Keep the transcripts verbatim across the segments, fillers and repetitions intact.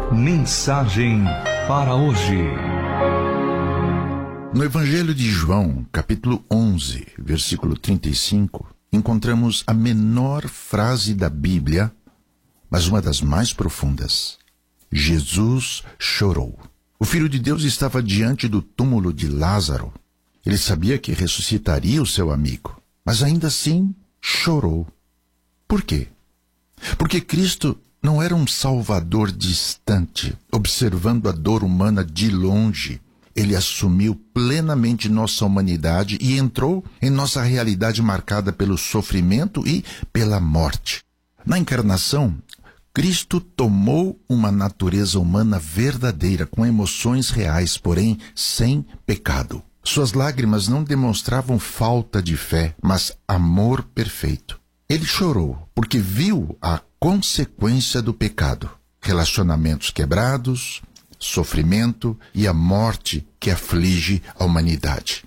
Mensagem para hoje. No Evangelho de João, capítulo onze, versículo trinta e cinco, encontramos a menor frase da Bíblia, mas uma das mais profundas. Jesus chorou. O Filho de Deus estava diante do túmulo de Lázaro. Ele sabia que ressuscitaria o seu amigo, mas ainda assim chorou. Por quê? Porque Cristo não era um salvador distante, observando a dor humana de longe. Ele assumiu plenamente nossa humanidade e entrou em nossa realidade marcada pelo sofrimento e pela morte. Na encarnação, Cristo tomou uma natureza humana verdadeira, com emoções reais, porém sem pecado. Suas lágrimas não demonstravam falta de fé, mas amor perfeito. Ele chorou porque viu a consequência do pecado, relacionamentos quebrados, sofrimento e a morte que aflige a humanidade.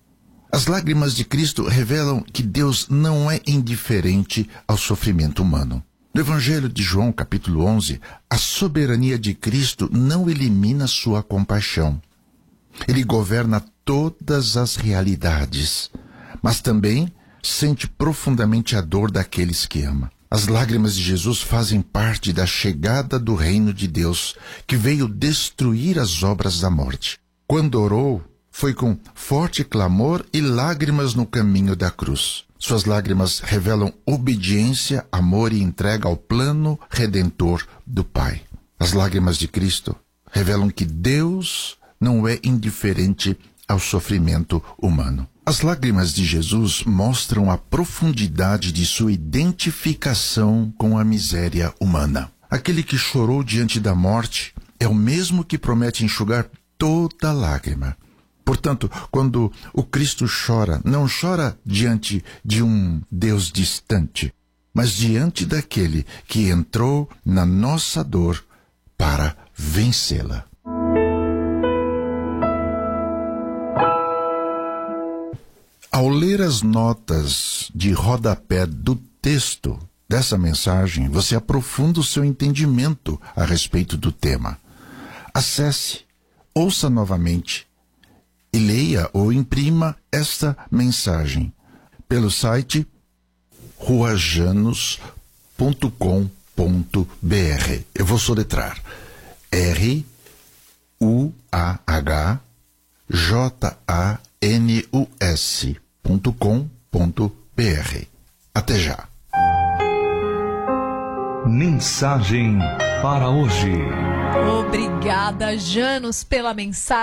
As lágrimas de Cristo revelam que Deus não é indiferente ao sofrimento humano. No Evangelho de João, capítulo onze, a soberania de Cristo não elimina sua compaixão. Ele governa todas as realidades, mas também sente profundamente a dor daqueles que ama. As lágrimas de Jesus fazem parte da chegada do reino de Deus, que veio destruir as obras da morte. Quando orou, foi com forte clamor e lágrimas no caminho da cruz. Suas lágrimas revelam obediência, amor e entrega ao plano redentor do Pai. As lágrimas de Cristo revelam que Deus não é indiferente ao sofrimento humano. As lágrimas de Jesus mostram a profundidade de sua identificação com a miséria humana. Aquele que chorou diante da morte é o mesmo que promete enxugar toda lágrima. Portanto, quando o Cristo chora, não chora diante de um Deus distante, mas diante daquele que entrou na nossa dor para vencê-la. Ao ler as notas de rodapé do texto dessa mensagem, você aprofunda o seu entendimento a respeito do tema. Acesse, ouça novamente e leia ou imprima esta mensagem pelo site ruajanos ponto com ponto b r. Eu vou soletrar R U A H J A N U S ponto com ponto b r. Até já. Mensagem para hoje. Obrigada, Janos, pela mensagem.